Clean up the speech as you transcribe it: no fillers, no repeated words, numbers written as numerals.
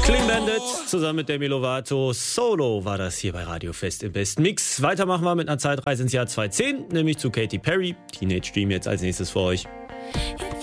Clean Bandit zusammen mit Demi Lovato. Solo war das hier bei Radio Fest im besten Mix. Weiter machen wir mit einer Zeitreise ins Jahr 2010, nämlich zu Katy Perry. Teenage Dream jetzt als nächstes für euch.